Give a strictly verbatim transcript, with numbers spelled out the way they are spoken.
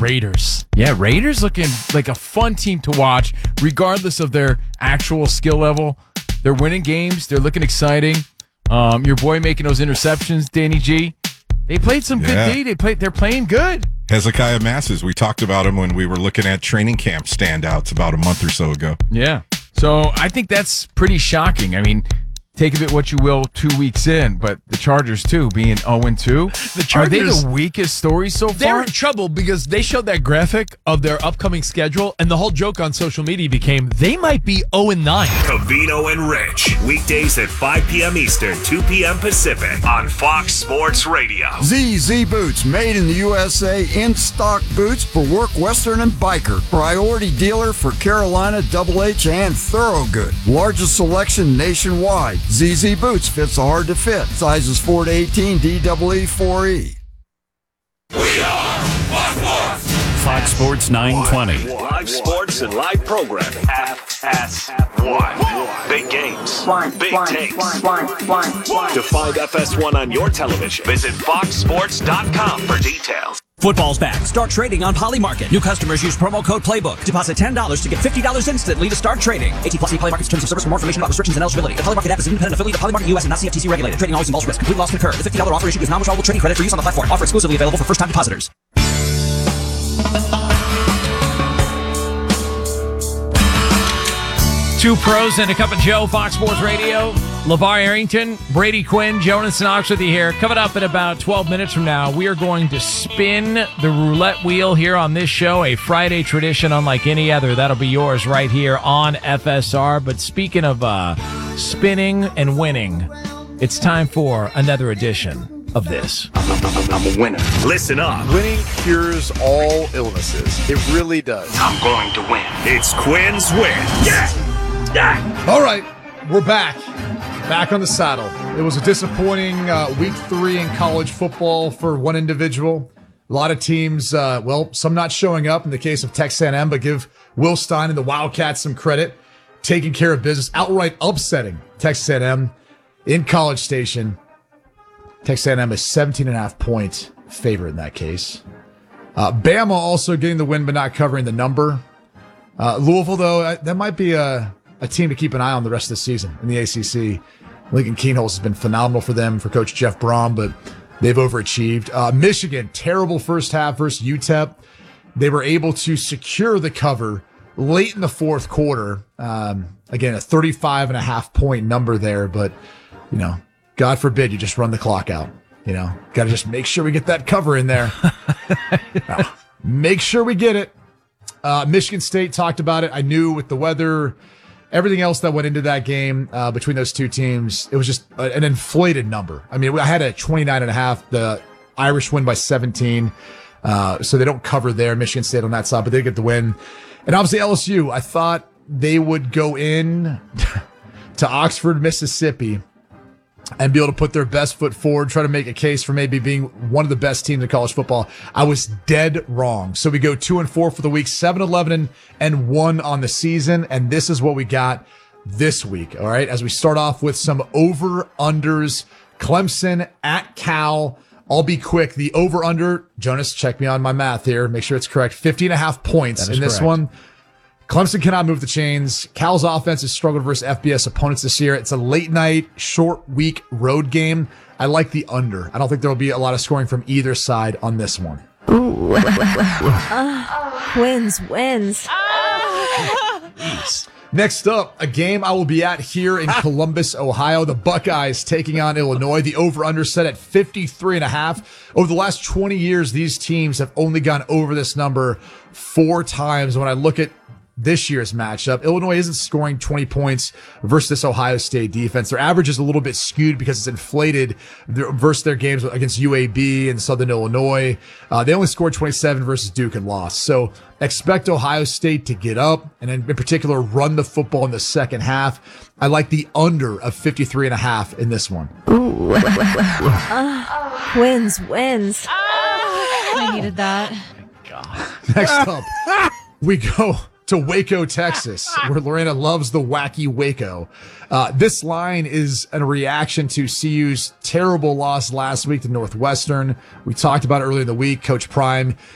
Raiders. Yeah, Raiders looking like a fun team to watch, regardless of their actual skill level. They're winning games. They're looking exciting. Um, your boy making those interceptions, Danny G. They played some Yeah. good D. They played. They're playing good. Hezekiah Masses, we talked about him when we were looking at training camp standouts about a month or so ago. Yeah. So I think that's pretty shocking. I mean, take of it what you will two weeks in, but the Chargers, too, being oh and two. The Are they Chargers- the weakest story so far? They're in trouble because they showed that graphic of their upcoming schedule, and the whole joke on social media became they might be oh and nine. Covino and Rich. Weekdays at five p.m. Eastern, two p.m. Pacific on Fox Sports Radio. Z Z Boots, made in the U S A, in-stock boots for work, Western, and biker. Priority dealer for Carolina, Double H, and Thorogood. Largest selection nationwide. Z Z Boots fits the hard to fit. Sizes four to eighteen, D E E four E. Fox Sports nine twenty. Live sports and live programming. F S one. Big games. Big takes. To find F S one on your television, visit fox sports dot com for details. Football's back. Start trading on Polymarket. New customers use promo code Playbook. Deposit ten dollars to get fifty dollars instantly to start trading. eighteen plus Polymarket's terms of service. For more information about restrictions and eligibility. The Polymarket app is an independent affiliate of Polymarket U S and not C F T C regulated. Trading always involves risk. Complete loss can occur. The fifty dollars offer issued is non-withdrawable trading credit for use on the platform. Offer exclusively available for first-time depositors. Two pros and a cup of Joe, Fox Sports Radio. LeVar Arrington, Brady Quinn, Jonas Knox with you here. Coming up in about twelve minutes from now, we are going to spin the roulette wheel here on this show, a Friday tradition unlike any other. That'll be yours right here on F S R. But speaking of uh, spinning and winning, it's time for another edition of this. I'm a winner. Listen up. Winning cures all illnesses. It really does. I'm going to win. It's Quinn's Win. Yeah! Yeah! All right, we're back. Back on the saddle. It was a disappointing uh, week three in college football for one individual. A lot of teams, uh, well, some not showing up in the case of Texas A and M, but give Will Stein and the Wildcats some credit. Taking care of business, outright upsetting Texas A and M in College Station. Texas A and M is seventeen and a half point favorite in that case. Uh, Bama also getting the win, but not covering the number. Uh, Louisville, though, that might be a, a team to keep an eye on the rest of the season in the A C C. Lincoln Keenholz has been phenomenal for them, for Coach Jeff Brom, but they've overachieved. Uh, Michigan, terrible first half versus U T E P. They were able to secure the cover late in the fourth quarter. Um, again, a thirty-five and a half point number there, but, you know, God forbid you just run the clock out. You know, got to just make sure we get that cover in there. uh, make sure we get it. Uh, Michigan State talked about it. I knew with the weather, everything else that went into that game uh, between those two teams, it was just a, an inflated number. I mean, I had a twenty-nine and a half. The Irish win by seventeen. Uh, so they don't cover there, Michigan State on that side, but they get the win. And obviously L S U, I thought they would go in to Oxford, Mississippi, and be able to put their best foot forward, try to make a case for maybe being one of the best teams in college football. I was dead wrong. So we go two and four for the week, seven, eleven, and one on the season. And this is what we got this week. All right. As we start off with some over unders, Clemson at Cal. I'll be quick. The over under, Jonas, check me on my math here. Make sure it's correct. fifty and a half points in this correct. one. Clemson cannot move the chains. Cal's offense has struggled versus F B S opponents this year. It's a late night, short week road game. I like the under. I don't think there will be a lot of scoring from either side on this one. Ooh. uh, wins, wins. Next up, a game I will be at here in Columbus, Ohio. The Buckeyes taking on Illinois. The over-under set at fifty-three and a half. Over the last twenty years, these teams have only gone over this number four times. When I look at this year's matchup, Illinois isn't scoring twenty points versus this Ohio State defense. Their average is a little bit skewed because it's inflated versus their games against U A B and Southern Illinois. Uh, they only scored twenty-seven versus Duke and lost. So expect Ohio State to get up and in particular run the football in the second half. I like the under of fifty-three and a half in this one. Ooh. uh, wins, wins. I needed that. Next up, we go to Waco, Texas, where Lorena loves the wacky Waco. Uh, this line is a reaction to C U's terrible loss last week to Northwestern. We talked about it earlier in the week. Coach Prime